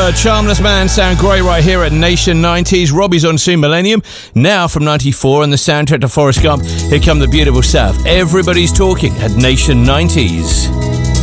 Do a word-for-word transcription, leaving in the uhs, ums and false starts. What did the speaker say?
Oliver, Charmless Man, sound great right here at Nation nineties. Robbie's on Soon Millennium, now from ninety-four, and the soundtrack to Forrest Gump. Here come the beautiful stuff. Everybody's talking at Nation nineties.